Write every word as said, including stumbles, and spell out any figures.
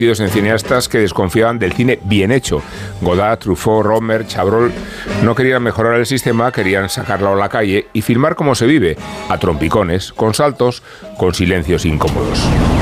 en cineastas que desconfiaban del cine bien hecho. Godard, Truffaut, Romer, Chabrol no querían mejorar el sistema, querían sacarlo a la calle y filmar como se vive, a trompicones, con saltos, con silencios incómodos.